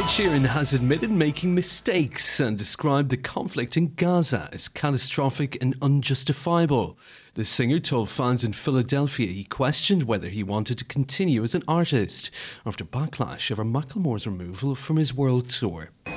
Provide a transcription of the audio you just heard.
Sheeran has admitted making mistakes and described the conflict in Gaza as catastrophic and unjustifiable. The singer told fans in Philadelphia he questioned whether he wanted to continue as an artist after backlash over Macklemore's removal from his world tour.